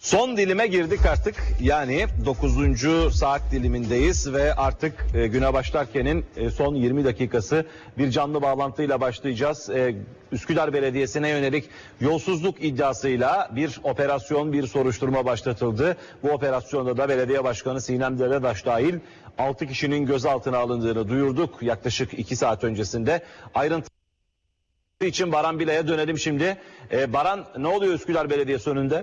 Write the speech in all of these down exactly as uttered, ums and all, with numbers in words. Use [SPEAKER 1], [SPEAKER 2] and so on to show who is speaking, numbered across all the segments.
[SPEAKER 1] Son dilime girdik artık. Yani dokuzuncu saat dilimindeyiz ve artık e, güne başlarkenin e, son yirmi dakikası bir canlı bağlantıyla başlayacağız. E, Üsküdar Belediyesi'ne yönelik yolsuzluk iddiasıyla bir operasyon, bir soruşturma başlatıldı. Bu operasyonda da belediye başkanı Sinem Deredaş dahil altı kişinin gözaltına alındığını duyurduk yaklaşık iki saat öncesinde. Ayrıntı için Baran Bilay'a dönelim şimdi. E, Baran, ne oluyor Üsküdar Belediyesi önünde?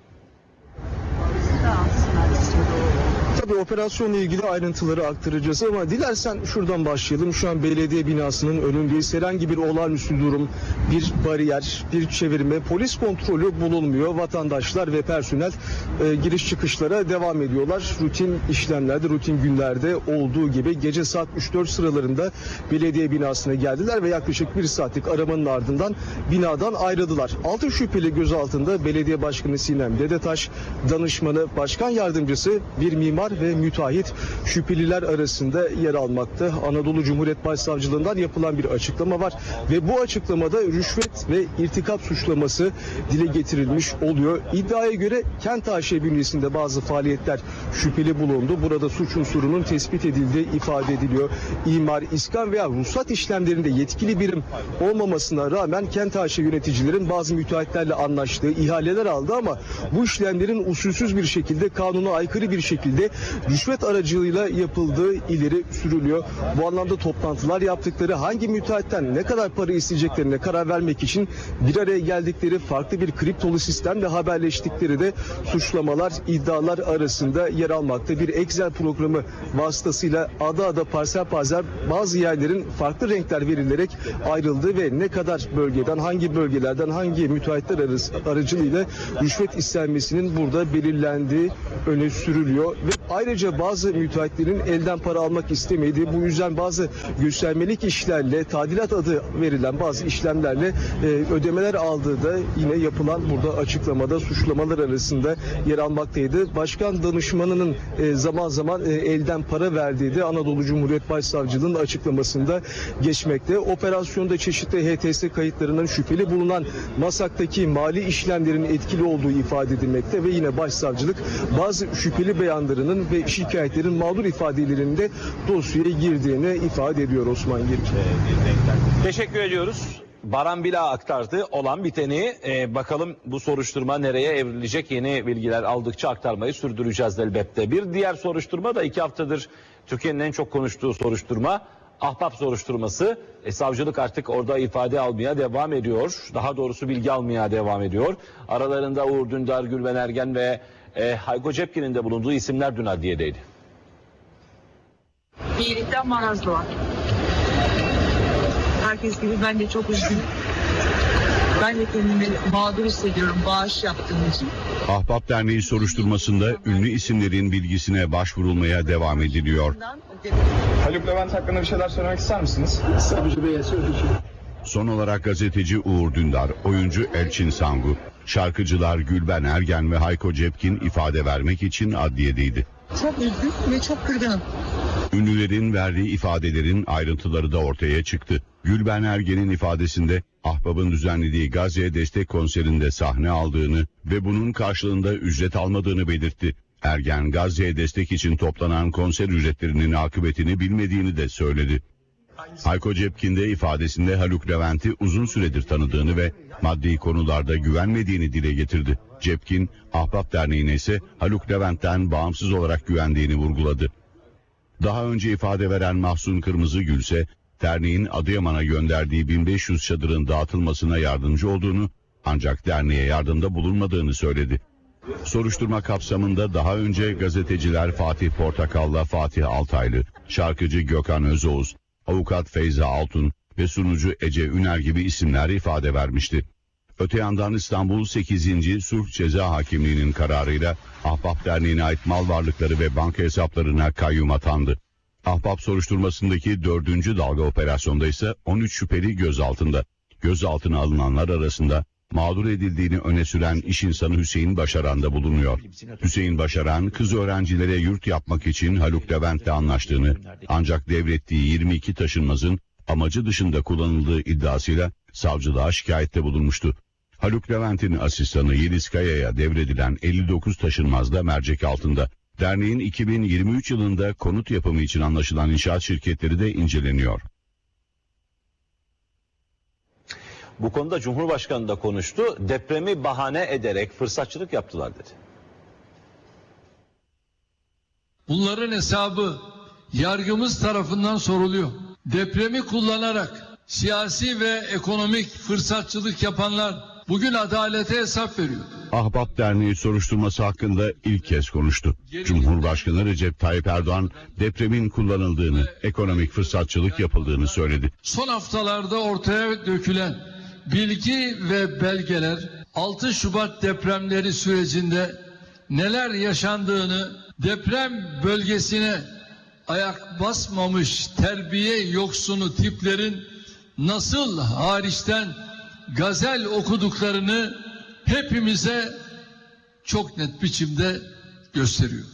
[SPEAKER 2] Tabii operasyonla ilgili ayrıntıları aktaracağız ama dilersen şuradan başlayalım. Şu an belediye binasının önündeyiz. Herhangi bir olağanüstü durum, bir bariyer, bir çevirme, polis kontrolü bulunmuyor. Vatandaşlar ve personel e, giriş çıkışlara devam ediyorlar. Rutin işlemlerde, rutin günlerde olduğu gibi gece saat üç dört sıralarında belediye binasına geldiler ve yaklaşık bir saatlik aramanın ardından binadan ayrıldılar. Altı şüpheli gözaltında belediye başkanı Sinem Deredaş, danışmanı, başkan yardımcısı, bir mimar ve müteahhit şüpheliler arasında yer almakta. Anadolu Cumhuriyet Başsavcılığından yapılan bir açıklama var ve bu açıklamada rüşvet ve irtikap suçlaması dile getirilmiş oluyor. İddiaya göre Kent A Ş bünyesinde bazı faaliyetler şüpheli bulundu. Burada suç unsurunun tespit edildiği ifade ediliyor. İmar, iskan veya ruhsat işlemlerinde yetkili birim olmamasına rağmen Kent A Ş yöneticilerin bazı müteahhitlerle anlaştığı, ihaleler aldı ama bu işlemlerin usulsüz bir şekilde, kanuna aykırı bir şekilde rüşvet aracılığıyla yapıldığı ileri sürülüyor. Bu anlamda toplantılar yaptıkları, hangi müteahhitten ne kadar para isteyeceklerine karar vermek için bir araya geldikleri, farklı bir kriptolu sistemle haberleştikleri de suçlamalar, iddialar arasında yer almakta. Bir Excel programı vasıtasıyla ada ada, parsel parsel bazı yerlerin farklı renkler verilerek ayrıldığı ve ne kadar bölgeden, hangi bölgelerden, hangi müteahhitler arası, aracılığıyla rüşvet istenmesinin burada belirlendiği öne sürülüyor ve ayrıca bazı müteahhitlerin elden para almak istemediği, bu yüzden bazı göstermelik işlerle, tadilat adı verilen bazı işlemlerle e, ödemeler aldığı da yine yapılan burada açıklamada suçlamalar arasında yer almaktaydı. Başkan danışmanının e, zaman zaman e, elden para verdiği de Anadolu Cumhuriyet Başsavcılığı'nın açıklamasında geçmekte. Operasyonda çeşitli H T S kayıtlarının şüpheli bulunan MASAK'taki mali işlemlerin etkili olduğu ifade edilmekte ve yine başsavcılık bazı şüpheli beyanlarının ve şikayetlerin mağdur ifadelerinde dosyaya girdiğini ifade ediyor Osman Girik.
[SPEAKER 1] Teşekkür ediyoruz. Baran Bila aktardı olan biteni. Ee, bakalım bu soruşturma nereye evrilecek? Yeni bilgiler aldıkça aktarmayı sürdüreceğiz elbette. Bir diğer soruşturma da iki haftadır Türkiye'nin en çok konuştuğu soruşturma. Ahbap soruşturması. E, savcılık artık orada ifade almaya devam ediyor. Daha doğrusu bilgi almaya devam ediyor. Aralarında Uğur Dündar, Gülben Ergen ve e, Hayko Cepkin'in de bulunduğu isimler dün adliyedeydi.
[SPEAKER 3] İyilikten maraz doğar. Herkes gibi ben de çok üzgünüm. Ben de kendimi mağdur hissediyorum bağış yaptığım için.
[SPEAKER 4] Ahbap Derneği soruşturmasında ünlü isimlerin bilgisine başvurulmaya devam ediliyor.
[SPEAKER 5] Haluk Levent hakkında bir şeyler söylemek ister misiniz?
[SPEAKER 2] Savcı Bey'e söyleyeceğim.
[SPEAKER 4] Son olarak gazeteci Uğur Dündar, oyuncu Elçin Sangu, şarkıcılar Gülben Ergen ve Hayko Cepkin ifade vermek için adliyedeydi.
[SPEAKER 3] Çok üzgün ve çok kırgınım.
[SPEAKER 4] Ünlülerin verdiği ifadelerin ayrıntıları da ortaya çıktı. Gülben Ergen'in ifadesinde Ahbap'ın düzenlediği Gazze'ye destek konserinde sahne aldığını ve bunun karşılığında ücret almadığını belirtti. Ergen, Gazze'ye destek için toplanan konser ücretlerinin akıbetini bilmediğini de söyledi. Hayko Cepkin de ifadesinde Haluk Levent'i uzun süredir tanıdığını ve maddi konularda güvenmediğini dile getirdi. Cepkin, Ahbap Derneği'ne ise Haluk Levent'ten bağımsız olarak güvendiğini vurguladı. Daha önce ifade veren Mahsun Kırmızıgül ise derneğin Adıyaman'a gönderdiği bin beş yüz çadırın dağıtılmasına yardımcı olduğunu ancak derneğe yardımda bulunmadığını söyledi. Soruşturma kapsamında daha önce gazeteciler Fatih Portakal'la Fatih Altaylı, şarkıcı Gökhan Özoğuz, avukat Feyza Altun ve sunucu Ece Üner gibi isimler ifade vermişti. Öte yandan İstanbul sekizinci Sulh Ceza Hakimliği'nin kararıyla Ahbap Derneği'ne ait mal varlıkları ve banka hesaplarına kayyum atandı. Ahbap soruşturmasındaki dördüncü dalga operasyonda ise on üç şüpheli gözaltında. Gözaltına alınanlar arasında mağdur edildiğini öne süren iş insanı Hüseyin Başaran da bulunuyor. Hüseyin Başaran, kız öğrencilere yurt yapmak için Haluk Levent'le anlaştığını, ancak devrettiği yirmi iki taşınmazın amacı dışında kullanıldığı iddiasıyla savcılığa şikayette bulunmuştu. Haluk Levent'in asistanı Yeliz Kaya'ya devredilen elli dokuz taşınmazda mercek altında. Derneğin iki bin yirmi üç yılında konut yapımı için anlaşılan inşaat şirketleri de inceleniyor.
[SPEAKER 1] Bu konuda Cumhurbaşkanı da konuştu. Depremi bahane ederek fırsatçılık yaptılar dedi.
[SPEAKER 6] Bunların hesabı yargımız tarafından soruluyor. Depremi kullanarak siyasi ve ekonomik fırsatçılık yapanlar bugün adalete hesap veriyor.
[SPEAKER 4] Ahbap Derneği soruşturması hakkında ilk kez konuştu. Cumhurbaşkanı Recep Tayyip Erdoğan depremin kullanıldığını, ekonomik fırsatçılık yapıldığını söyledi.
[SPEAKER 6] Son haftalarda ortaya dökülen bilgi ve belgeler altı Şubat depremleri sürecinde neler yaşandığını, deprem bölgesine ayak basmamış terbiye yoksunu tiplerin nasıl hariçten gazel okuduklarını hepimize çok net biçimde gösteriyor.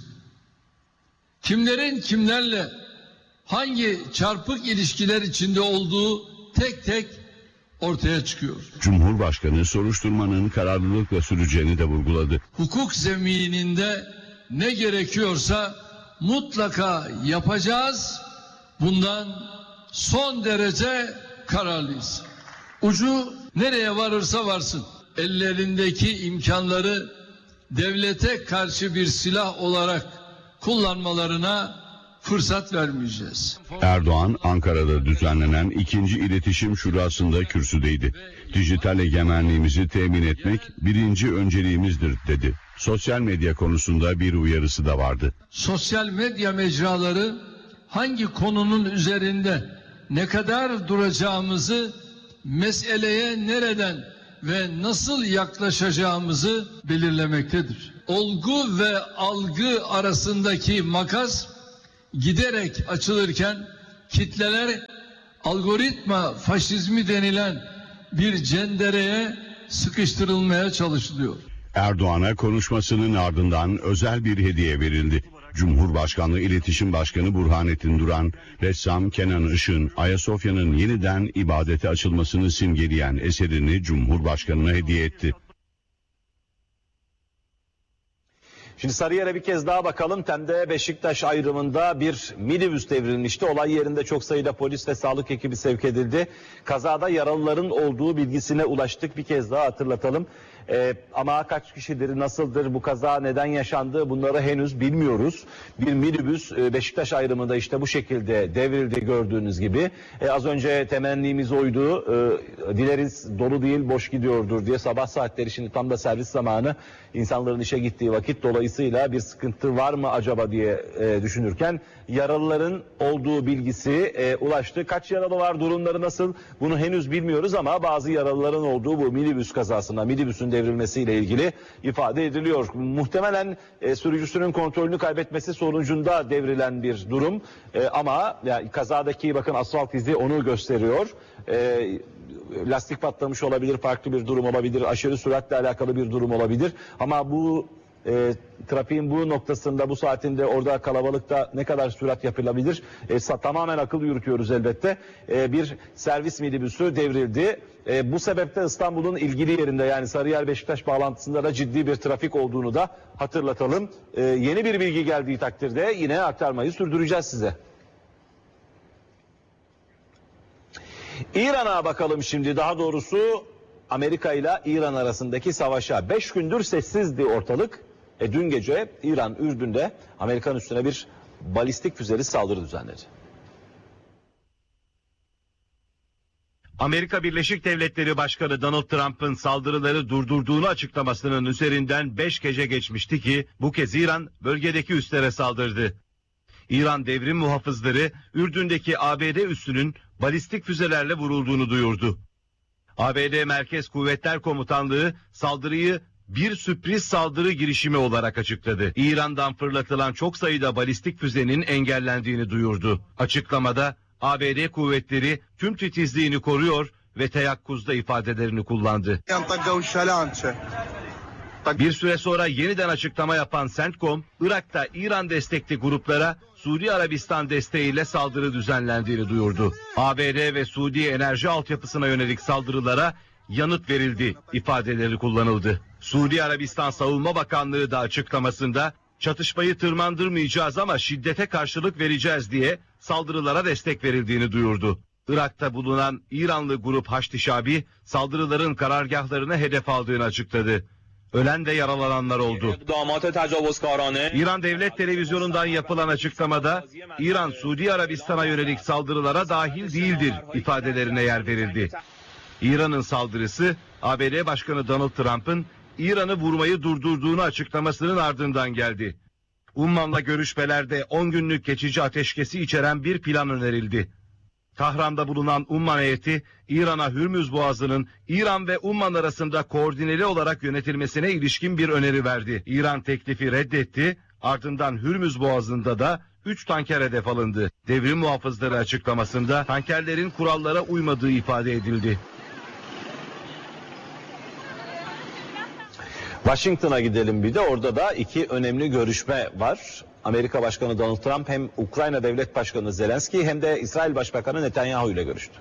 [SPEAKER 6] Kimlerin kimlerle hangi çarpık ilişkiler içinde olduğu tek tek ortaya çıkıyor.
[SPEAKER 4] Cumhurbaşkanı soruşturmanın kararlılıkla süreceğini de vurguladı.
[SPEAKER 6] Hukuk zemininde ne gerekiyorsa mutlaka yapacağız. Bundan son derece kararlıyız. Ucu nereye varırsa varsın. Ellerindeki imkanları devlete karşı bir silah olarak kullanmalarına fırsat vermeyeceğiz.
[SPEAKER 4] Erdoğan, Ankara'da düzenlenen ikinci iletişim şurasında kürsüdeydi. Dijital egemenliğimizi temin etmek birinci önceliğimizdir dedi. Sosyal medya konusunda bir uyarısı da vardı.
[SPEAKER 6] Sosyal medya mecraları hangi konunun üzerinde ne kadar duracağımızı, meseleye nereden ve nasıl yaklaşacağımızı belirlemektedir. Olgu ve algı arasındaki makas giderek açılırken kitleler algoritma faşizmi denilen bir cendereye sıkıştırılmaya çalışılıyor.
[SPEAKER 4] Erdoğan'a konuşmasının ardından özel bir hediye verildi. Cumhurbaşkanlığı İletişim Başkanı Burhanettin Duran, ressam Kenan Işık'ın Ayasofya'nın yeniden ibadete açılmasını simgeleyen eserini Cumhurbaşkanı'na hediye etti.
[SPEAKER 1] Şimdi Sarıyer'e bir kez daha bakalım. Tem'de Beşiktaş ayrımında bir minibüs devrilmişti. Olay yerinde çok sayıda polis ve sağlık ekibi sevk edildi. Kazada yaralıların olduğu bilgisine ulaştık. Bir kez daha hatırlatalım. Ee, ama kaç kişidir, nasıldır, bu kaza neden yaşandı, bunları henüz bilmiyoruz. Bir minibüs e, Beşiktaş ayrımında işte bu şekilde devrildi gördüğünüz gibi. E, az önce temennimiz oydu. E, dileriz dolu değil boş gidiyordur diye. Sabah saatleri, şimdi tam da servis zamanı, insanların işe gittiği vakit, dolayısıyla bir sıkıntı var mı acaba diye e, düşünürken yaralıların olduğu bilgisi e, ulaştı. Kaç yaralı var, durumları nasıl, bunu henüz bilmiyoruz ama bazı yaralıların olduğu bu minibüs kazasında, minibüsün devrilmesiyle ilgili ifade ediliyor. Muhtemelen e, sürücüsünün kontrolünü kaybetmesi sonucunda devrilen bir durum e, ama yani kazadaki bakın asfalt izi onu gösteriyor. E, lastik patlamış olabilir, farklı bir durum olabilir, aşırı süratle alakalı bir durum olabilir ama bu E, trafiğin bu noktasında, bu saatinde orada kalabalıkta ne kadar sürat yapılabilir? E, tamamen akıl yürütüyoruz elbette. E, bir servis minibüsü devrildi. E, bu sebeple İstanbul'un ilgili yerinde, yani Sarıyer-Beşiktaş bağlantısında da ciddi bir trafik olduğunu da hatırlatalım. E, yeni bir bilgi geldiği takdirde yine aktarmayı sürdüreceğiz size. İran'a bakalım şimdi, daha doğrusu Amerika ile İran arasındaki savaşa. Beş gündür sessizdi ortalık. E dün gece İran, Ürdün'de Amerikan üstüne bir balistik füzeli saldırı düzenledi. Amerika Birleşik Devletleri Başkanı Donald Trump'ın saldırıları durdurduğunu açıklamasının üzerinden beş gece geçmişti ki bu kez İran bölgedeki üslere saldırdı. İran devrim muhafızları Ürdün'deki A B D üssünün balistik füzelerle vurulduğunu duyurdu. A B D Merkez Kuvvetler Komutanlığı saldırıyı bir sürpriz saldırı girişimi olarak açıkladı. İran'dan fırlatılan çok sayıda balistik füzenin engellendiğini duyurdu. Açıklamada A B D kuvvetleri tüm titizliğini koruyor ve teyakkuzda ifadelerini kullandı. Bir süre sonra yeniden açıklama yapan CENTCOM, Irak'ta İran destekli gruplara Suudi Arabistan desteğiyle saldırı düzenlendiğini duyurdu. A B D ve Suudi enerji altyapısına yönelik saldırılara yanıt verildi ifadeleri kullanıldı. Suudi Arabistan Savunma Bakanlığı da açıklamasında çatışmayı tırmandırmayacağız ama şiddete karşılık vereceğiz diye saldırılara destek verildiğini duyurdu. Irak'ta bulunan İranlı grup Haçlı Şabi saldırıların karargahlarını hedef aldığını açıkladı. Ölen ve yaralananlar oldu. İran Devlet Televizyonu'ndan yapılan açıklamada İran Suudi Arabistan'a yönelik saldırılara dahil değildir ifadelerine yer verildi. İran'ın saldırısı A B D Başkanı Donald Trump'ın İran'ı vurmayı durdurduğunu açıklamasının ardından geldi. Umman'la görüşmelerde on günlük geçici ateşkesi içeren bir plan önerildi. Tahran'da bulunan Umman heyeti İran'a Hürmüz Boğazı'nın İran ve Umman arasında koordineli olarak yönetilmesine ilişkin bir öneri verdi. İran teklifi reddetti, ardından Hürmüz Boğazı'nda da üç tanker hedef alındı. Devrim muhafızları açıklamasında tankerlerin kurallara uymadığı ifade edildi. Washington'a gidelim bir de, orada da iki önemli görüşme var. Amerika Başkanı Donald Trump hem Ukrayna Devlet Başkanı Zelenski hem de İsrail Başbakanı Netanyahu ile görüştü.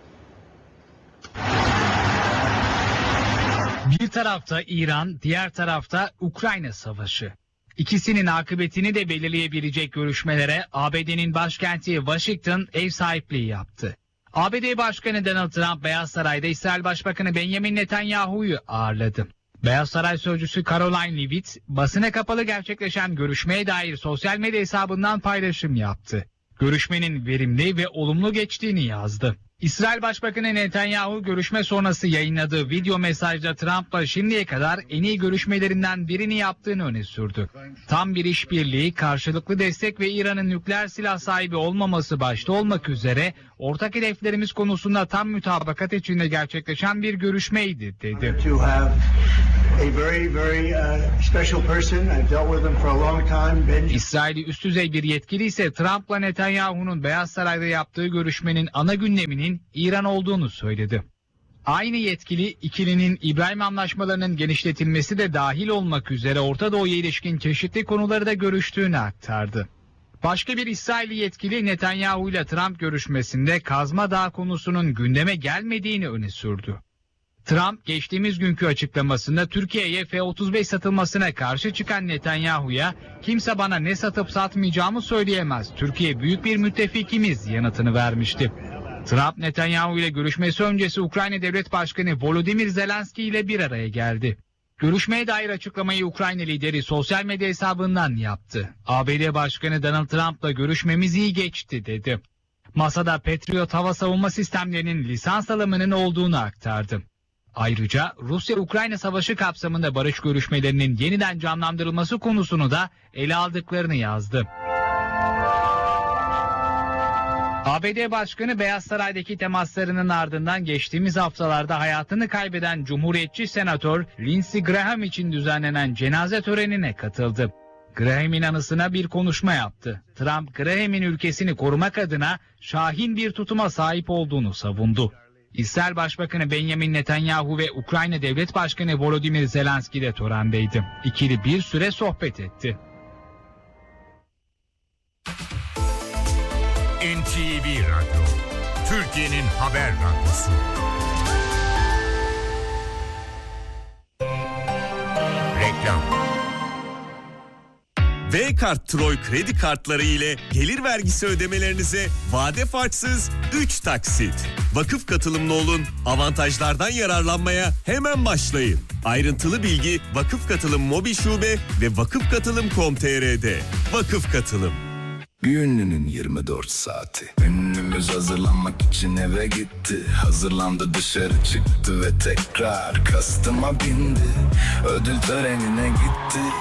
[SPEAKER 7] Bir tarafta İran, diğer tarafta Ukrayna savaşı. İkisinin akıbetini de belirleyebilecek görüşmelere A B D'nin başkenti Washington ev sahipliği yaptı. A B D Başkanı Donald Trump Beyaz Saray'da İsrail Başbakanı Benjamin Netanyahu'yu ağırladı. Beyaz Saray sözcüsü Caroline Leavitt, basına kapalı gerçekleşen görüşmeye dair sosyal medya hesabından paylaşım yaptı. Görüşmenin verimli ve olumlu geçtiğini yazdı. İsrail Başbakanı Netanyahu görüşme sonrası yayınladığı video mesajda Trump'la şimdiye kadar en iyi görüşmelerinden birini yaptığını öne sürdü. Tam bir işbirliği, karşılıklı destek ve İran'ın nükleer silah sahibi olmaması başta olmak üzere ortak hedeflerimiz konusunda tam mütabakat içinde gerçekleşen bir görüşmeydi, dedi. İsrail'i üst düzey bir yetkili ise Trump'la Netanyahu'nun Beyaz Saray'da yaptığı görüşmenin ana gündeminin İran olduğunu söyledi. Aynı yetkili ikilinin İbrahim Anlaşmalarının genişletilmesi de dahil olmak üzere Orta Doğu'ya ilişkin çeşitli konuları da görüştüğünü aktardı. Başka bir İsrailli yetkili Netanyahu ile Trump görüşmesinde Kazma Dağı konusunun gündeme gelmediğini öne sürdü. Trump geçtiğimiz günkü açıklamasında Türkiye'ye F otuz beş satılmasına karşı çıkan Netanyahu'ya "Kimse bana ne satıp satmayacağımı söyleyemez. Türkiye büyük bir müttefikimiz" yanıtını vermişti. Trump Netanyahu ile görüşmesi öncesi Ukrayna Devlet Başkanı Volodymyr Zelenski ile bir araya geldi. Görüşmeye dair açıklamayı Ukrayna lideri sosyal medya hesabından yaptı. A B D Başkanı Donald Trump'la görüşmemiz iyi geçti, dedi. Masada Patriot hava savunma sistemlerinin lisans alımının olduğunu aktardı. Ayrıca Rusya-Ukrayna savaşı kapsamında barış görüşmelerinin yeniden canlandırılması konusunu da ele aldıklarını yazdı. A B D Başkanı Beyaz Saray'daki temaslarının ardından geçtiğimiz haftalarda hayatını kaybeden Cumhuriyetçi Senatör Lindsey Graham için düzenlenen cenaze törenine katıldı. Graham'in anısına bir konuşma yaptı. Trump, Graham'in ülkesini korumak adına şahin bir tutuma sahip olduğunu savundu. İsrail Başbakanı Benjamin Netanyahu ve Ukrayna Devlet Başkanı Volodymyr Zelenski de törendeydi. İkili bir süre sohbet etti.
[SPEAKER 8] N T V Radyo, Türkiye'nin haber radyosu. Reklam. V-Kart Troy kredi kartları ile gelir vergisi ödemelerinize vade farksız üç taksit. Vakıf katılımlı olun, avantajlardan yararlanmaya hemen başlayın. Ayrıntılı bilgi Vakıf Katılım Mobil Şube ve vakıf katılım nokta com nokta t r'de. Vakıf Katılım.
[SPEAKER 9] Bir ünlünün yirmi dört saati. Ünlümüz hazırlanmak için eve gitti. Hazırlandı, dışarı çıktı ve tekrar kastıma bindi. Ödül törenine gitti.